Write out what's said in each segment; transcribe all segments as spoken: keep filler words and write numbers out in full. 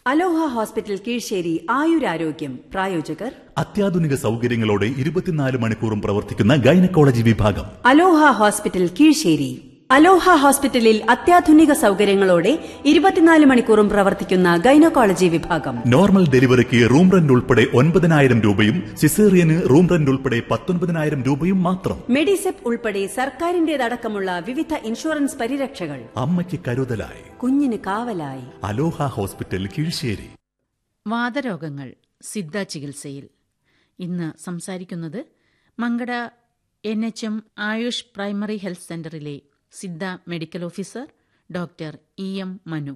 അലോഹ hospital Kizhisseri ആയുരാരോഗ്യം പ്രായോജകർ അത്യാധുനിക സൗകര്യങ്ങളോടെ ഇരുപത്തിനാല് മണിക്കൂറും പ്രവർത്തിക്കുന്ന ഗൈനക്കോളജി വിഭാഗം. അലോഹ ഹോസ്പിറ്റൽ കീഴ്ശേരി. അലോഹ ഹോസ്പിറ്റലിൽ അത്യാധുനിക സൗകര്യങ്ങളോടെ ഇരുപത്തിനാല് മണിക്കൂറും പ്രവർത്തിക്കുന്ന ഗൈനക്കോളജി വിഭാഗം. നോർമൽ ഡെലിവറിക്ക് റൂം റെന്റ് ഉൾപ്പെടെ ഒൻപതിനായിരം രൂപയും സിസേറിയന് റൂം റെന്റ് ഉൾപ്പെടെ പത്തൊൻപതിനായിരം രൂപയും മാത്രം. മെഡിസെപ് ഉൾപ്പെടെ സർക്കാരിന്റേതടക്കമുള്ള വിവിധ ഇൻഷുറൻസ് പരിരക്ഷകൾ. അമ്മയ്ക്ക് കരുതലായി, കുഞ്ഞിന് കാവലായി. അലോഹ ഹോസ്പിറ്റൽ കീഴ്ശേരി. വാതരോഗങ്ങൾ സിദ്ധ ചികിത്സയിൽ ഇന്ന് സംസാരിക്കുന്നത് Mankada N H M Ayush primary health സെന്ററിലെ Siddha medical officer doctor E M Manu.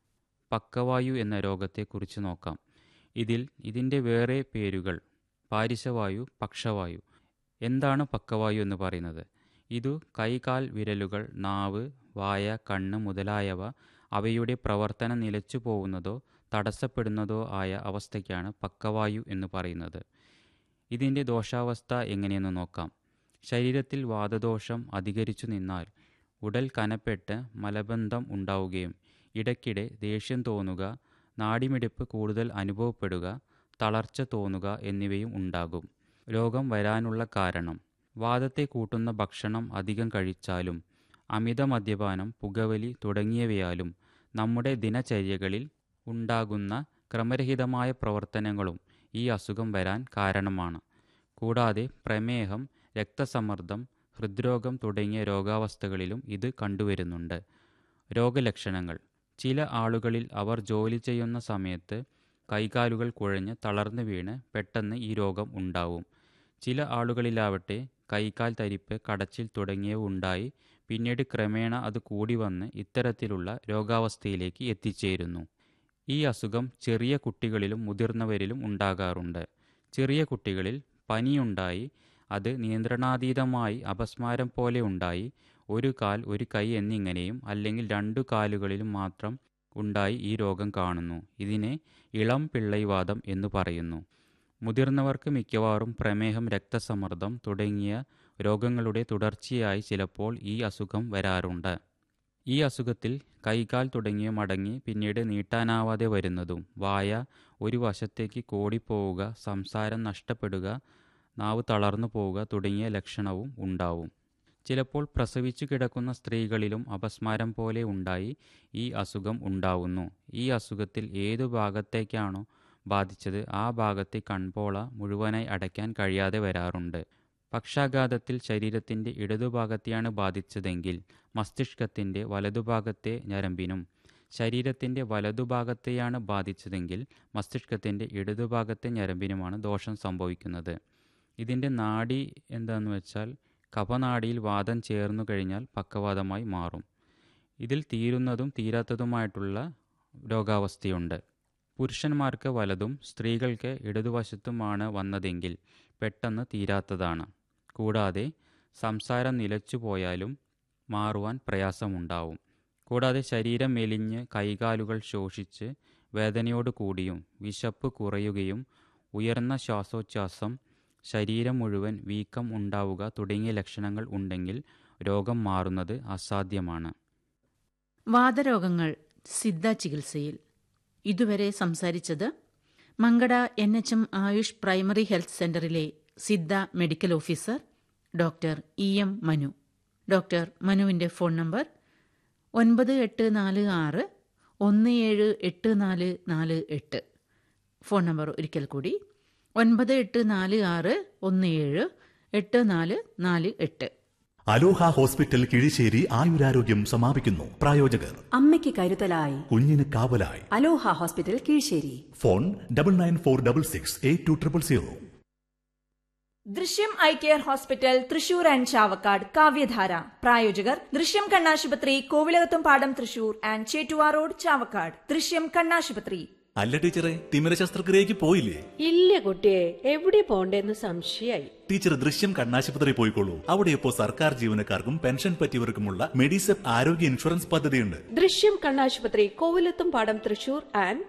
പക്കവായു എന്ന രോഗത്തെക്കുറിച്ച് നോക്കാം. ഇതിൽ ഇതിൻ്റെ വേറെ പേരുകൾ പാരിശവായു, പക്ഷവായു. എന്താണ് പക്കവായു എന്ന് പറയുന്നത്? ഇതു കൈകാൽ വിരലുകൾ, നാവ്, വായ, കണ്ണ് മുതലായവ അവയുടെ പ്രവർത്തനം നിലച്ചു പോകുന്നതോ തടസ്സപ്പെടുന്നതോ ആയ അവസ്ഥയ്ക്കാണ് പക്കവായു എന്ന് പറയുന്നത്. ഇതിൻ്റെ ദോഷാവസ്ഥ എങ്ങനെയെന്ന് നോക്കാം. ശരീരത്തിൽ വാതദോഷം അധികരിച്ചു നിന്നാൽ ഉടൽ കനപ്പെട്ട് മലബന്ധം ഉണ്ടാവുകയും ഇടയ്ക്കിടെ ദേഷ്യം തോന്നുക, നാഡിമിടിപ്പ് കൂടുതൽ അനുഭവപ്പെടുക, തളർച്ച തോന്നുക എന്നിവയും ഉണ്ടാകും. രോഗം വരാനുള്ള കാരണം വാതത്തെ കൂട്ടുന്ന ഭക്ഷണം അധികം കഴിച്ചാലും അമിത മദ്യപാനം, പുകവലി തുടങ്ങിയവയാലും നമ്മുടെ ദിനചര്യകളിൽ ഉണ്ടാകുന്ന ക്രമരഹിതമായ പ്രവർത്തനങ്ങളും ഈ അസുഖം വരാൻ കാരണമാണ്. കൂടാതെ പ്രമേഹം, രക്തസമ്മർദ്ദം, ഹൃദ്രോഗം തുടങ്ങിയ രോഗാവസ്ഥകളിലും ഇത് കണ്ടുവരുന്നുണ്ട്. രോഗലക്ഷണങ്ങൾ: ചില ആളുകളിൽ അവർ ജോലി ചെയ്യുന്ന സമയത്ത് കൈകാലുകൾ കുഴഞ്ഞ് തളർന്നു വീണ് പെട്ടെന്ന് ഈ രോഗം ഉണ്ടാവും. ചില ആളുകളിലാവട്ടെ കൈകാൽ തരിപ്പ്, കടച്ചിൽ തുടങ്ങിയവ ഉണ്ടായി പിന്നീട് ക്രമേണ അത് കൂടി വന്ന് ഇത്തരത്തിലുള്ള രോഗാവസ്ഥയിലേക്ക് എത്തിച്ചേരുന്നു. ഈ അസുഖം ചെറിയ കുട്ടികളിലും മുതിർന്നവരിലും ഉണ്ടാകാറുണ്ട്. ചെറിയ കുട്ടികളിൽ പനിയുണ്ടായി അത് നിയന്ത്രണാതീതമായി അപസ്മാരം പോലെ ഉണ്ടായി ഒരു കാൽ, ഒരു കൈ എന്നിങ്ങനെയും അല്ലെങ്കിൽ രണ്ടു കാലുകളിലും മാത്രം ഉണ്ടായി ഈ രോഗം കാണുന്നു. ഇതിനെ ഇളം പിള്ളൈവാതം എന്നു പറയുന്നു. മുതിർന്നവർക്ക് മിക്കവാറും പ്രമേഹം, രക്തസമ്മർദ്ദം തുടങ്ങിയ രോഗങ്ങളുടെ തുടർച്ചയായി ചിലപ്പോൾ ഈ അസുഖം വരാറുണ്ട്. ഈ അസുഖത്തിൽ കൈകാൽ തുടങ്ങിയ മടങ്ങി പിന്നീട് നീട്ടാനാവാതെ വരുന്നതും, വായ ഒരു വശത്തേക്ക് കോടിപ്പോവുക, സംസാരം നഷ്ടപ്പെടുക, നാവ് തളർന്നു പോവുക തുടങ്ങിയ ലക്ഷണവും ഉണ്ടാവും. ചിലപ്പോൾ പ്രസവിച്ചു കിടക്കുന്ന സ്ത്രീകളിലും അപസ്മാരം പോലെ ഉണ്ടായി ഈ അസുഖം ഉണ്ടാവുന്നു. ഈ അസുഖത്തിൽ ഏതു ഭാഗത്തേക്കാണോ ബാധിച്ചത് ആ ഭാഗത്തെ കൺപോള മുഴുവനായി അടയ്ക്കാൻ കഴിയാതെ വരാറുണ്ട്. പക്ഷാഘാതത്തിൽ ശരീരത്തിൻ്റെ ഇടതുഭാഗത്തെയാണ് ബാധിച്ചതെങ്കിൽ മസ്തിഷ്കത്തിൻ്റെ വലതുഭാഗത്തെ ഞരമ്പിനും, ശരീരത്തിൻ്റെ വലതുഭാഗത്തെയാണ് ബാധിച്ചതെങ്കിൽ മസ്തിഷ്കത്തിൻ്റെ ഇടതുഭാഗത്തെ ഞരമ്പിനുമാണ് ദോഷം സംഭവിക്കുന്നത്. ഇതിൻ്റെ നാഡി എന്താണെന്ന് വെച്ചാൽ കഫനാഡിയിൽ വാതം ചേർന്നു കഴിഞ്ഞാൽ പക്കവാതമായി മാറും. ഇതിൽ തീരുന്നതും തീരാത്തതുമായിട്ടുള്ള രോഗാവസ്ഥയുണ്ട്. പുരുഷന്മാർക്ക് വലതും സ്ത്രീകൾക്ക് ഇടതുവശത്തുമാണ് വന്നതെങ്കിൽ പെട്ടെന്ന് തീരാത്തതാണ്. കൂടാതെ സംസാരം നിലച്ചു പോയാലും മാറുവാൻ പ്രയാസമുണ്ടാവും. കൂടാതെ ശരീരം മെലിഞ്ഞ് കൈകാലുകൾ ശോഷിച്ച് വേദനയോട് കൂടിയും വിശപ്പ് കുറയുകയും ഉയർന്ന ശ്വാസോച്ഛ്വാസം, ശരീരം മുഴുവൻ വീക്കം ഉണ്ടാവുക തുടങ്ങിയ ലക്ഷണങ്ങൾ ഉണ്ടെങ്കിൽ രോഗം മാറുന്നത് അസാധ്യമാണ്. വാതരോഗങ്ങൾ സിദ്ധ ചികിത്സയിൽ ഇതുവരെ സംസാരിച്ചത് Mankada N H M Ayush primary health സെന്ററിലെ Siddha medical officer doctor E M Manu. Doctor മനുവിൻ്റെ phone number ഒൻപത് എട്ട് നാല് ആറ് ഒന്ന് ഏഴ് എട്ട് നാല് നാല് എട്ട്. ഫോൺ നമ്പർ ഒരിക്കൽ കൂടി ഒൻപത് എട്ട് നാല് ആറ് ഒന്ന് ഏഴ് എട്ട് നാല് നാല് എട്ട്. അലോഹ ഹോസ്പിറ്റൽ കീഴ്ശേരി ആയുരാരോഗ്യം സമാപിക്കുന്നു. പ്രായോജകർ അമ്മയ്ക്ക് കരുതലായി, കുഞ്ഞിന് കാവലായി. അലോഹ hospital Kizhisseri. Phone double nine four double six eight two triple zero. ദൃശ്യം eye care hospital Thrissur and Chavakkad. കാവ്യധാര പ്രായോജകർ ദൃശ്യം കണ്ണാശുപത്രി, കോവിലകത്തും പാടം തൃശൂർ ആൻഡ് ചേറ്റുവാ റോഡ് ചാവക്കാട്. ദൃശ്യം കണ്ണാശുപത്രി. അല്ല ടീച്ചറെ, തിമിര ശസ്ത്രക്രിയക്ക് പോയില്ലേ? ഇല്ല കുട്ടിയെ, എവിടെ പോണ്ടേന്ന് സംശയായി. ടീച്ചർ ദൃശ്യം കണ്ണാശുപത്രി പോയിക്കോളൂ. അവിടെ ഇപ്പോൾ സർക്കാർ ജീവനക്കാർക്കും പെൻഷൻ പറ്റിയവർക്കുമുള്ള മെഡിസെപ് ആരോഗ്യ ഇൻഷുറൻസ് പദ്ധതിയുണ്ട്. ദൃശ്യം കണ്ണാശുപത്രി, കോവിലത്തും പാടം തൃശൂർ ആൻഡ്